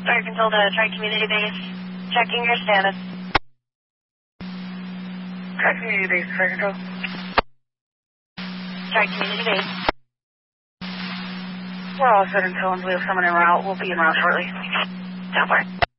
Fire Control to Tri-Community Base. Checking your status. Tri-Community Base, Fire Control. Tri-Community Base. We're all set until we have someone en route. We'll be en route shortly. Down for it.